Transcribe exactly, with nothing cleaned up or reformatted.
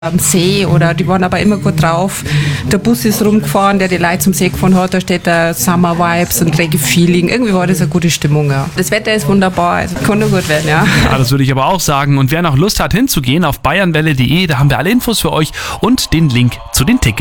am See oder die waren aber immer gut drauf. Der Bus ist rumgefahren, der die Leute zum See gefahren hat, da steht der Summer Vibes und Reggae Feeling. Irgendwie war das eine gute Stimmung, ja. Das Wetter ist wunderbar, also kann nur gut werden, ja. Ja, das würde ich aber auch sagen. Und wer noch Lust hat hinzugehen, auf bayernwelle punkt de, da haben wir alle Infos für euch und den Link zu den Tickets.